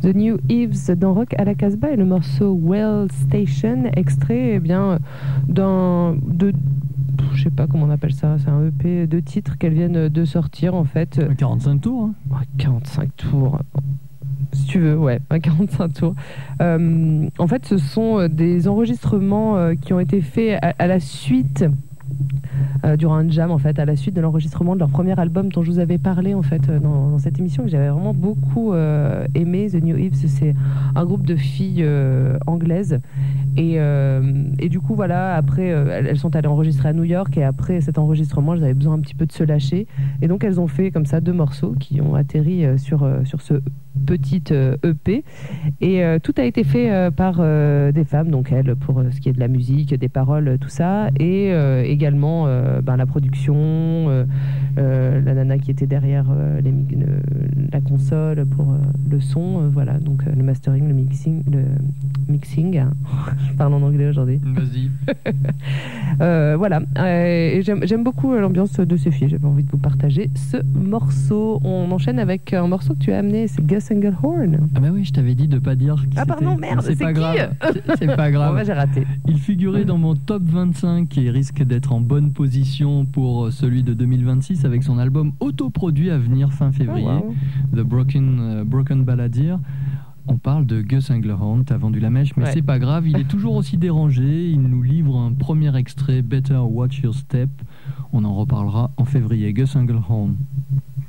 The New Eves dans Rock à la Casbah et le morceau Well Station, extrait je sais pas comment on appelle ça, c'est un EP de titres qu'elles viennent de sortir en fait. 45 tours hein. 45 tours. Si tu veux, ouais, 45 tours. En fait, ce sont des enregistrements qui ont été faits à la suite durant un jam en fait, à la suite de l'enregistrement de leur premier album dont je vous avais parlé en fait dans cette émission, que j'avais vraiment beaucoup aimé. The New Eves, c'est un groupe de filles anglaises et du coup voilà, après elles sont allées enregistrer à New York et après cet enregistrement elles avaient besoin un petit peu de se lâcher et donc elles ont fait comme ça 2 morceaux qui ont atterri sur ce petite EP et tout a été fait par des femmes, donc elles pour ce qui est de la musique, des paroles, tout ça, et également la production, la nana qui était derrière la console pour le son, voilà, donc le mastering, le mixing je parle en anglais aujourd'hui. Vas-y. Voilà, et j'aime beaucoup l'ambiance de ces filles, j'avais envie de vous partager ce morceau. On enchaîne avec un morceau que tu as amené, c'est Gus Engelhorn. Ah bah oui, je t'avais dit de pas dire qui Ah pardon, c'était. merde, c'est pas qui grave. C'est pas grave. Bon, bah, j'ai raté. Il figurait dans mon top 25 et risque d'être en bonne position pour celui de 2026 avec son album autoproduit à venir fin février, The Broken Balladeer. On parle de Gus Engelhorn, t'as vendu la mèche, mais c'est pas grave, il est toujours aussi dérangé. Il nous livre un premier extrait, Better Watch Your Step. On en reparlera en février. Gus Engelhorn.